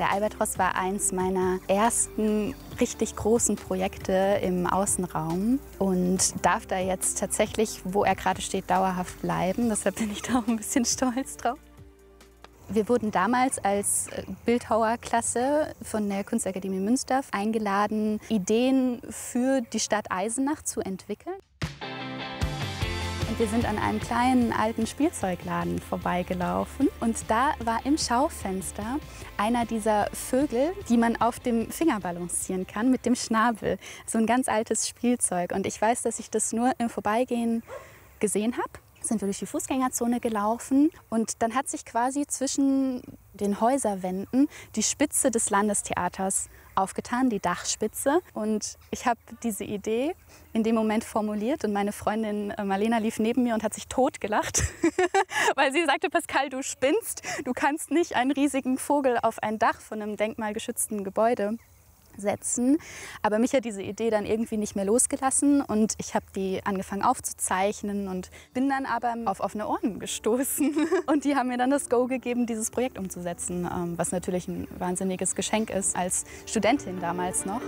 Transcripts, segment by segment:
Der Albatros war eins meiner ersten richtig großen Projekte im Außenraum und darf da jetzt tatsächlich, wo er gerade steht, dauerhaft bleiben. Deshalb bin ich da auch ein bisschen stolz drauf. Wir wurden damals als Bildhauerklasse von der Kunstakademie Münster eingeladen, Ideen für die Stadt Eisenach zu entwickeln. Und wir sind an einem kleinen alten Spielzeugladen vorbeigelaufen und da war im Schaufenster einer dieser Vögel, die man auf dem Finger balancieren kann mit dem Schnabel. So ein ganz altes Spielzeug. Und ich weiß, dass ich das nur im Vorbeigehen gesehen habe. Sind wir durch die Fußgängerzone gelaufen und dann hat sich quasi zwischen den Häuserwänden die Spitze des Landestheaters aufgetan, die Dachspitze. Und ich habe diese Idee in dem Moment formuliert und meine Freundin Marlena lief neben mir und hat sich totgelacht, weil sie sagte, Pascal, du spinnst, du kannst nicht einen riesigen Vogel auf ein Dach von einem denkmalgeschützten Gebäude setzen. Aber mich hat diese Idee dann irgendwie nicht mehr losgelassen und ich habe die angefangen aufzuzeichnen und bin dann aber auf offene Ohren gestoßen. Und die haben mir dann das Go gegeben, dieses Projekt umzusetzen, was natürlich ein wahnsinniges Geschenk ist, als Studentin damals noch.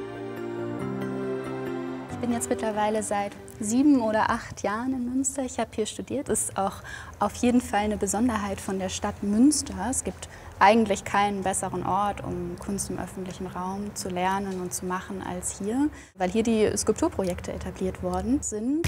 Ich bin jetzt mittlerweile seit 7 oder 8 Jahren in Münster. Ich habe hier studiert. Das ist auch auf jeden Fall eine Besonderheit von der Stadt Münster. Es gibt eigentlich keinen besseren Ort, um Kunst im öffentlichen Raum zu lernen und zu machen als hier, weil hier die Skulpturprojekte etabliert worden sind.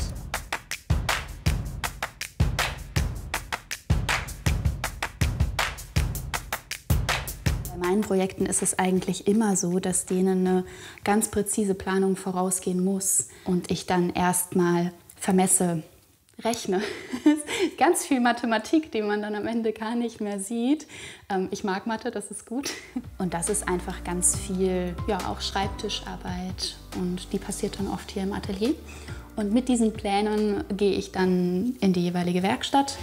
Bei meinen Projekten ist es eigentlich immer so, dass denen eine ganz präzise Planung vorausgehen muss und ich dann erstmal vermesse, rechne. Ganz viel Mathematik, die man dann am Ende gar nicht mehr sieht. Ich mag Mathe, das ist gut. Und das ist einfach ganz viel, ja, auch Schreibtischarbeit und die passiert dann oft hier im Atelier. Und mit diesen Plänen gehe ich dann in die jeweilige Werkstatt.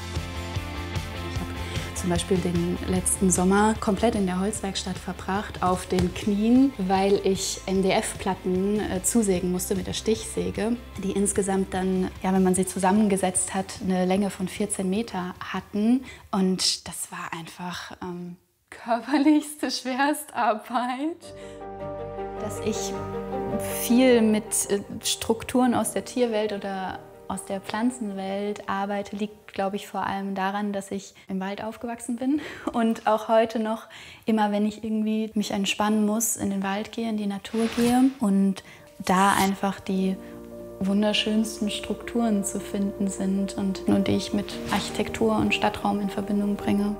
Zum Beispiel den letzten Sommer komplett in der Holzwerkstatt verbracht, auf den Knien, weil ich MDF-Platten zusägen musste mit der Stichsäge, die insgesamt dann, ja, wenn man sie zusammengesetzt hat, eine Länge von 14 Meter hatten. Und das war einfach körperlichste Schwerstarbeit. Dass ich viel mit Strukturen aus der Tierwelt oder aus der Pflanzenwelt arbeite, liegt, glaube ich, vor allem daran, dass ich im Wald aufgewachsen bin und auch heute noch, immer wenn ich irgendwie mich entspannen muss, in den Wald gehe, in die Natur gehe und da einfach die wunderschönsten Strukturen zu finden sind und die ich mit Architektur und Stadtraum in Verbindung bringe.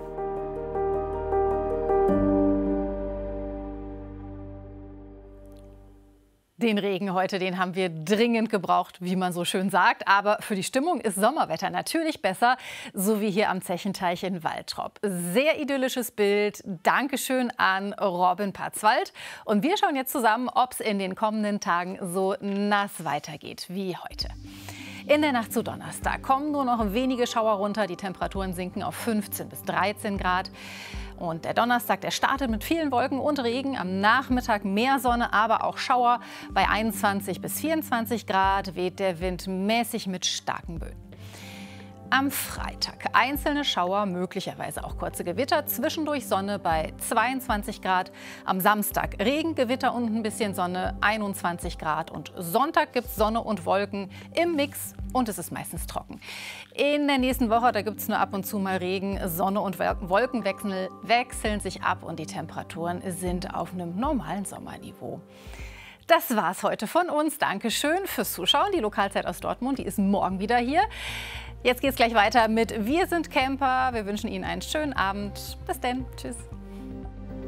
Den Regen heute, den haben wir dringend gebraucht, wie man so schön sagt. Aber für die Stimmung ist Sommerwetter natürlich besser, so wie hier am Zechenteich in Waltrop. Sehr idyllisches Bild. Dankeschön an Robin Patzwald. Und wir schauen jetzt zusammen, ob es in den kommenden Tagen so nass weitergeht wie heute. In der Nacht zu Donnerstag kommen nur noch wenige Schauer runter. Die Temperaturen sinken auf 15 bis 13 Grad. Und der Donnerstag, der startet mit vielen Wolken und Regen. Am Nachmittag mehr Sonne, aber auch Schauer. Bei 21 bis 24 Grad weht der Wind mäßig mit starken Böen. Am Freitag einzelne Schauer, möglicherweise auch kurze Gewitter, zwischendurch Sonne bei 22 Grad. Am Samstag Regen, Gewitter und ein bisschen Sonne, 21 Grad. Und Sonntag gibt es Sonne und Wolken im Mix und es ist meistens trocken. In der nächsten Woche, da gibt es nur ab und zu mal Regen, Sonne und Wolken wechseln sich ab und die Temperaturen sind auf einem normalen Sommerniveau. Das war's heute von uns. Dankeschön fürs Zuschauen. Die Lokalzeit aus Dortmund, die ist morgen wieder hier. Jetzt geht's gleich weiter mit Wir sind Camper. Wir wünschen Ihnen einen schönen Abend. Bis dann. Tschüss.